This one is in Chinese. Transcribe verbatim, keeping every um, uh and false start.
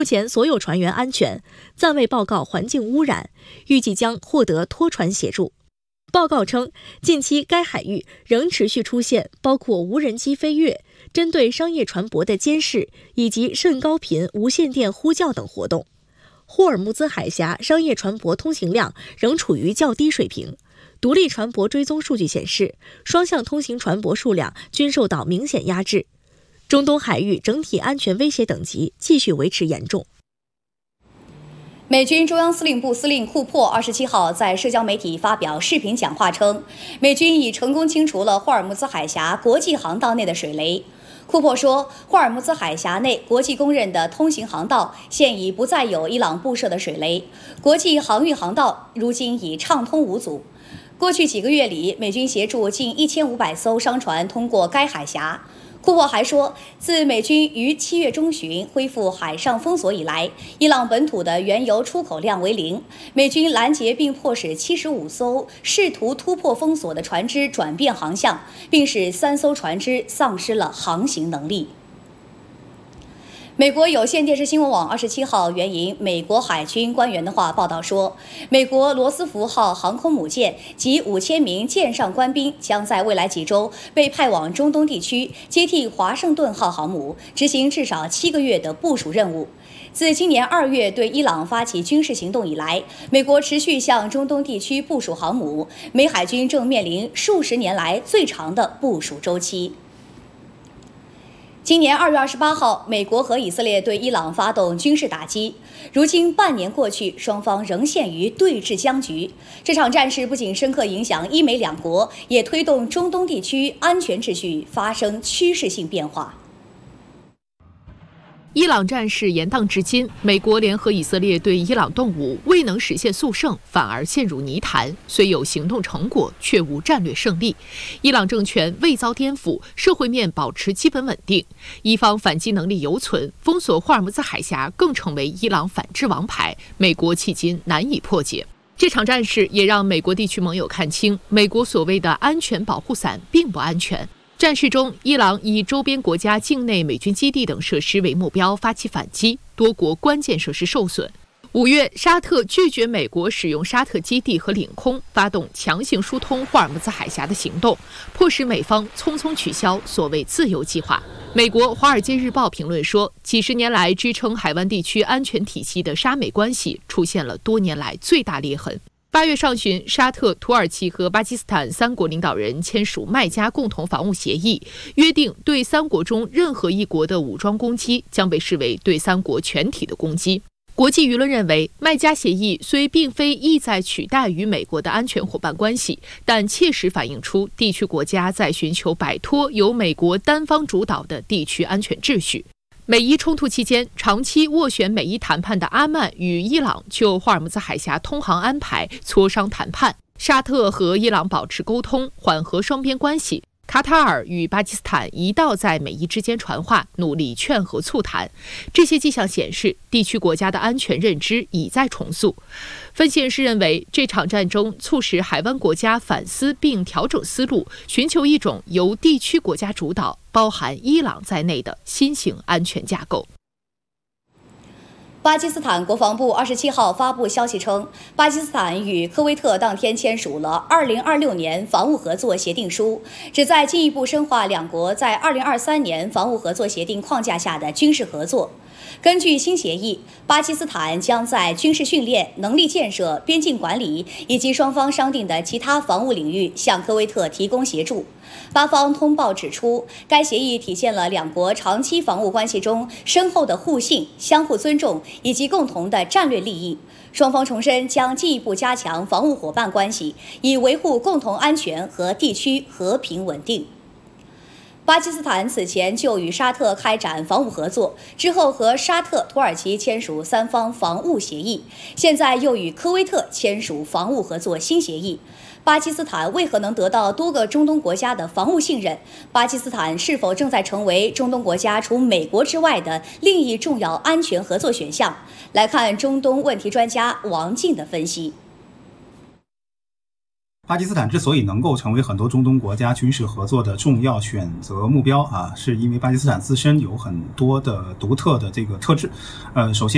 目前所有船员安全，暂未报告环境污染，预计将获得拖船协助。报告称，近期该海域仍持续出现包括无人机飞越、针对商业船舶的监视以及甚高频无线电呼叫等活动。霍尔木兹海峡商业船舶通行量仍处于较低水平。独立船舶追踪数据显示，双向通行船舶数量均受到明显压制。中东海域整体安全威胁等级继续维持严重。 美军中央司令部司令库珀二十七号在社交媒体发表视频讲话称，美军已成功清除了霍尔木兹海峡国际航道内的水雷。库珀说，霍尔木兹海峡内国际公认的通行航道现已不再有伊朗布设的水雷，国际航运航道如今已畅通无阻。过去几个月里，美军协助近一千五百艘商船通过该海峡。库珀还说，自美军于七月中旬恢复海上封锁以来，伊朗本土的原油出口量为零。美军拦截并迫使七十五艘试图突破封锁的船只转变航向，并使三艘船只丧失了航行能力。美国有线电视新闻网二十七号援引美国海军官员的话报道说，美国罗斯福号航空母舰及五千名舰上官兵将在未来几周被派往中东地区，接替华盛顿号航母，执行至少七个月的部署任务。自今年二月对伊朗发起军事行动以来，美国持续向中东地区部署航母，美海军正面临数十年来最长的部署周期。今年二月二十八号，美国和以色列对伊朗发动军事打击。如今半年过去，双方仍陷于对峙僵局。这场战事不仅深刻影响伊美两国，也推动中东地区安全秩序发生趋势性变化。 伊朗战事延宕至今，美国联合以色列对伊朗动武，未能实现速胜，反而陷入泥潭。虽有行动成果，却无战略胜利。伊朗政权未遭颠覆，社会面保持基本稳定，伊方反击能力犹存，封锁霍尔木兹海峡更成为伊朗反制王牌，美国迄今难以破解。这场战事也让美国地区盟友看清，美国所谓的安全保护伞并不安全。战事中，伊朗以周边国家境内美军基地等设施为目标发起反击，多国关键设施受损。五月，沙特拒绝美国使用沙特基地和领空，发动强行疏通霍尔木兹海峡的行动，迫使美方匆匆取消所谓自由计划。美国《华尔街日报》评论说，几十年来支撑海湾地区安全体系的沙美关系出现了多年来最大裂痕。八月上旬，沙特、土耳其和巴基斯坦三国领导人签署麦加共同防务协议，约定对三国中任何一国的武装攻击将被视为对三国全体的攻击。国际舆论认为，麦加协议虽并非意在取代与美国的安全伙伴关系，但切实反映出地区国家在寻求摆脱由美国单方主导的地区安全秩序。美伊冲突期间，长期斡旋美伊谈判的阿曼与伊朗就霍尔木兹海峡通航安排磋商谈判，沙特和伊朗保持沟通，缓和双边关系。卡塔尔与巴基斯坦一道在美伊之间传话，努力劝和促谈。这些迹象显示，地区国家的安全认知已在重塑。分析人士认为，这场战争促使海湾国家反思并调整思路，寻求一种由地区国家主导，包含伊朗在内的新型安全架构。 巴基斯坦国防部二十七号发布消息称，巴基斯坦与科威特当天签署了二零二六年防务合作协定书，旨在进一步深化两国在二零二三年防务合作协定框架下的军事合作。根据新协议，巴基斯坦将在军事训练、能力建设、边境管理以及双方商定的其他防务领域向科威特提供协助。巴方通报指出，该协议体现了两国长期防务关系中深厚的互信、相互尊重以及共同的战略利益。双方重申将进一步加强防务伙伴关系，以维护共同安全和地区和平稳定。巴基斯坦此前就与沙特开展防务合作，之后和沙特、土耳其签署三方防务协议，现在又与科威特签署防务合作新协议。巴基斯坦为何能得到多个中东国家的防务信任？巴基斯坦是否正在成为中东国家除美国之外的另一重要安全合作选项？来看中东问题专家王静的分析。 巴基斯坦之所以能够成为很多中东国家军事合作的重要选择目标啊，是因为巴基斯坦自身有很多的独特的这个特质。呃，首先